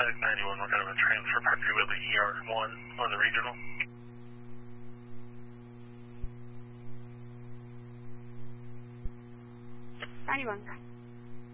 Medic 91, we're going to transfer Parkway Whitley ER1 on the regional.